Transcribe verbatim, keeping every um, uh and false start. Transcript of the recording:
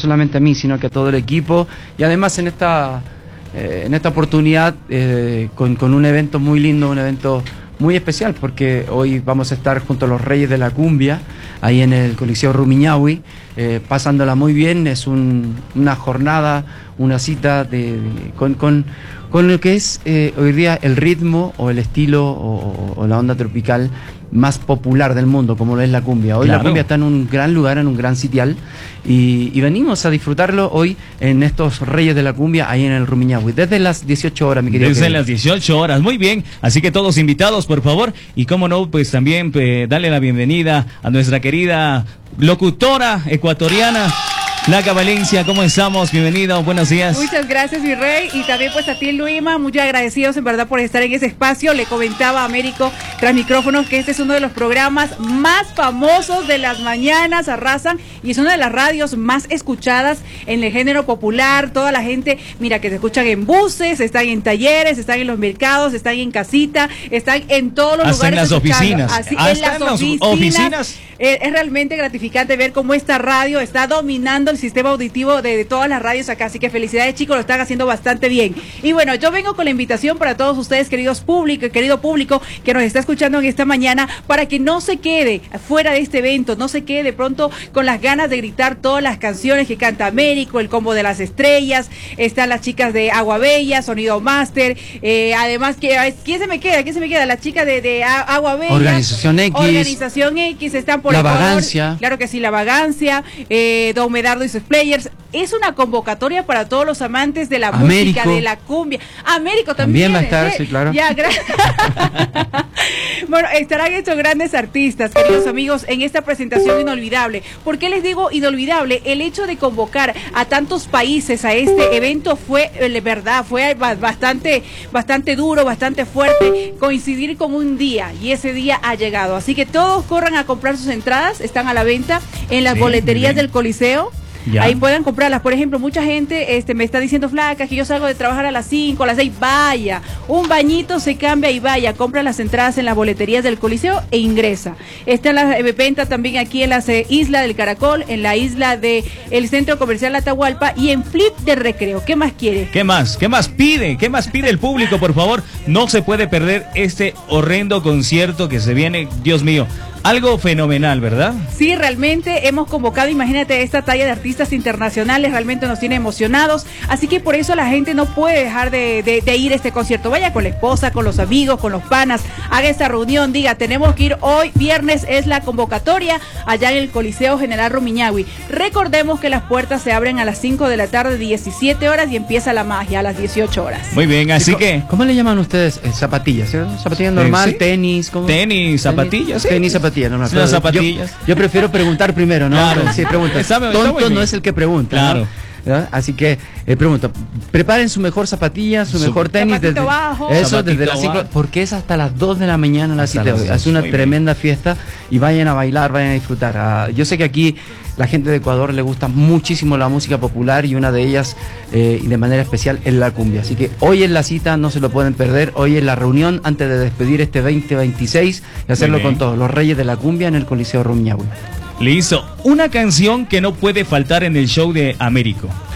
solamente a mí, sino que a todo el equipo. Y además en esta, eh, en esta oportunidad, eh, con, con un evento muy lindo, un evento muy especial, porque hoy vamos a estar junto a los Reyes de la Cumbia, ahí en el Coliseo Rumiñahui, eh, pasándola muy bien. Es un, una jornada, una cita de, de, con, con, con lo que es eh, hoy día el ritmo o el estilo o, o la onda tropical más popular del mundo, como lo es la cumbia. Hoy claro. La cumbia está en un gran lugar, en un gran sitial, y, y venimos a disfrutarlo hoy en estos Reyes de la Cumbia, ahí en el Rumiñahui, desde las dieciocho horas, mi querido. Desde querido. las dieciocho horas, muy bien, así que todos invitados, por favor, y cómo no, pues también pues, darle la bienvenida a nuestra querida locutora ecuatoriana, Flaca Valencia. ¿Cómo estamos? Bienvenida, buenos días. Muchas gracias, mi rey, y también pues a ti, Luima, muy agradecidos en verdad por estar en ese espacio. Le comentaba a Américo tras micrófonos que este es uno de los programas más famosos de las mañanas, arrasan, y es una de las radios más escuchadas en el género popular. Toda la gente, mira, que se escuchan en buses, están en talleres, están en los mercados, están en casita, están en todos los hasta lugares. En las oficinas. Así, Hasta en las en las oficinas. oficinas. Eh, es realmente gratificante ver cómo esta radio está dominando el sistema auditivo de, de todas las radios acá, así que felicidades, chicos, lo están haciendo bastante bien. Y bueno, yo vengo con la invitación para todos ustedes, queridos público, querido público que nos está escuchando en esta mañana, para que no se quede fuera de este evento, no se quede de pronto con las ganas de gritar todas las canciones que canta Américo, el Combo de las Estrellas, están las chicas de Agua Bella, Sonido Master, eh, además, que ¿quién se me queda? ¿Quién se me queda? La chica de, de Agua Bella, Organización X, Organización X, están por La Ecuador, Vagancia. Claro que sí, La Vagancia, eh, Don Medardo y sus players. Es una convocatoria para todos los amantes de la Américo. música, de la cumbia. Américo también. También va a estar, ¿eh? sí, claro. Ya, bueno, estarán estos grandes artistas, queridos amigos, en esta presentación inolvidable. ¿Por qué les digo inolvidable? El hecho de convocar a tantos países a este evento fue, de verdad, fue bastante, bastante duro, bastante fuerte, coincidir con un día, y ese día ha llegado. Así que todos corran a comprar sus entradas, están a la venta en las sí, boleterías del Coliseo. Ya. Ahí pueden comprarlas. Por ejemplo, mucha gente este, me está diciendo, Flaca, que yo salgo de trabajar a las cinco, a las seis. Vaya, un bañito, se cambia y vaya. Compra las entradas en las boleterías del Coliseo e ingresa. Está en la venta también aquí en la eh, isla del Caracol, en la isla del Centro Comercial Atahualpa y en Flip de Recreo. ¿Qué más quiere? ¿Qué más? ¿Qué más pide? ¿Qué más pide el público, por favor? No se puede perder este horrendo concierto que se viene, Dios mío. Algo fenomenal, ¿verdad? Sí, realmente hemos convocado, imagínate, esta talla de artistas internacionales, realmente nos tiene emocionados, así que por eso la gente no puede dejar de, de, de ir a este concierto. Vaya con la esposa, con los amigos, con los panas, haga esta reunión, diga, tenemos que ir hoy, viernes es la convocatoria, allá en el Coliseo General Rumiñahui. Recordemos que las puertas se abren a las cinco de la tarde, diecisiete horas, y empieza la magia a las dieciocho horas. Muy bien, así ¿Cómo, que... ¿Cómo le llaman ustedes? Eh, zapatillas, ¿cierto? Zapatillas normal, ¿Sí? tenis, ¿cómo? Tenis, zapatillas, sí. Tenis, zapatillas. No, no, las zapatillas. Yo, yo prefiero preguntar primero, ¿no? Claro. Sí, pregunta. Está, está Tonto no es el que pregunta, claro. ¿no? ¿No? Así que eh, pregunto, preparen su mejor zapatilla, su, su mejor tenis desde, bajo. eso Zapatito desde las cinco, porque es hasta las dos de la mañana la cita. Es una tremenda bien. fiesta, y vayan a bailar, vayan a disfrutar. Uh, yo sé que aquí la gente de Ecuador le gusta muchísimo la música popular, y una de ellas, eh, y de manera especial, es la cumbia. Así que hoy es la cita, no se lo pueden perder. Hoy es la reunión antes de despedir este veinte veintiséis y hacerlo con todos los Reyes de la Cumbia en el Coliseo Rumiñahui. Listo. Una canción que no puede faltar en el show de Américo.